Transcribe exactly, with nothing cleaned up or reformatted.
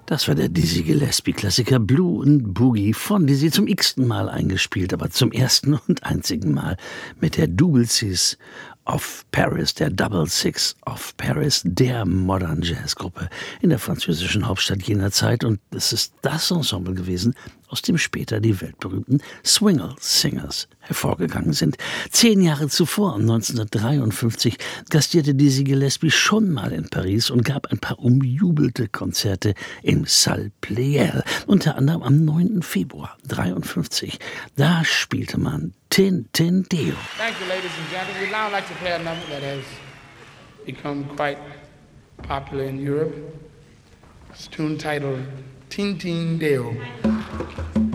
Das war der Dizzy Gillespie-Klassiker Blue and Boogie von Dizzy, zum x-ten Mal eingespielt, aber zum ersten und einzigen Mal mit der Double Six of Paris, der Double Six of Paris, der Modern Jazz-Gruppe in der französischen Hauptstadt jener Zeit. Und es ist das Ensemble gewesen, aus dem später die weltberühmten Swingle Singers hervorgegangen sind. Zehn Jahre zuvor, neunzehnhundertdreiundfünfzig, gastierte Dizzy Gillespie schon mal in Paris und gab ein paar umjubelte Konzerte im Salle Pleyel, unter anderem am neunten Februar dreiundfünfzig. Da spielte man Tin-Tin-Deo. Thank you, ladies and gentlemen. We'd now like to play a number that has become quite popular in Europe. It's a tune titled Tin-Tin-Deo.